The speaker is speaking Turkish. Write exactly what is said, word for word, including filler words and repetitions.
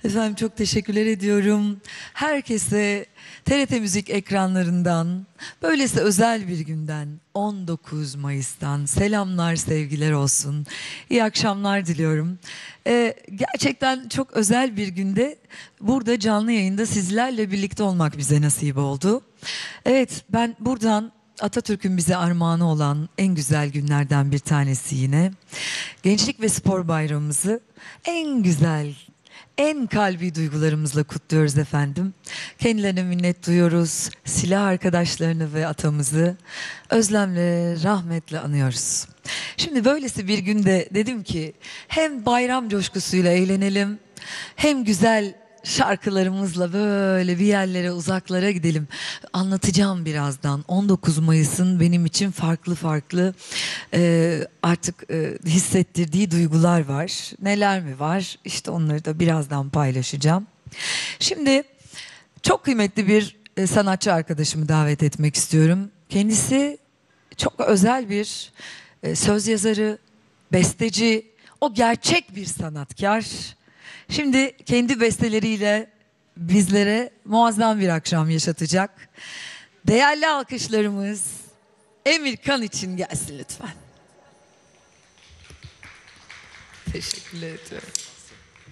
Efendim çok teşekkürler ediyorum. Herkese T R T Müzik ekranlarından, böylesi özel bir günden, on dokuz Mayıs'tan selamlar, sevgiler olsun. İyi akşamlar diliyorum. Ee, gerçekten çok özel bir günde burada canlı yayında sizlerle birlikte olmak bize nasip oldu. Evet, ben buradan Atatürk'ün bize armağanı olan en güzel günlerden bir tanesi yine. Gençlik ve Spor Bayramımızı en güzel, en kalbi duygularımızla kutluyoruz efendim. Kendilerine minnet duyuyoruz. Silah arkadaşlarını ve atamızı özlemle, rahmetle anıyoruz. Şimdi böylesi bir günde dedim ki hem bayram coşkusuyla eğlenelim, hem güzel şarkılarımızla böyle bir yerlere, uzaklara gidelim. Anlatacağım birazdan. on dokuz Mayıs'ın benim için farklı farklı e, artık e, hissettirdiği duygular var. Neler mi var? İşte onları da birazdan paylaşacağım. Şimdi çok kıymetli bir e, sanatçı arkadaşımı davet etmek istiyorum. Kendisi çok özel bir e, söz yazarı, besteci, o gerçek bir sanatkar. Şimdi kendi besteleriyle bizlere muazzam bir akşam yaşatacak. Değerli alkışlarımız Emir Kan için gelsin lütfen. Teşekkürler ediyorum.